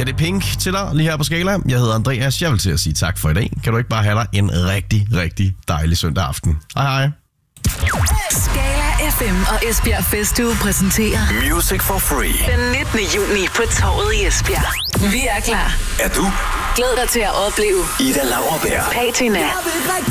Det er Pink til dig lige her på Skala. Jeg hedder Andreas. Jeg vil til at sige tak for i dag. Kan du ikke bare have dig en rigtig, rigtig dejlig søndag aften. Hej hej. Skala FM og Esbjerg Festuge præsenterer Music for Free. den 19. juni på Torvet i Esbjerg. Vi er klar. Er du? Glæd dig til at opleve Ida Lauerberg, Patina,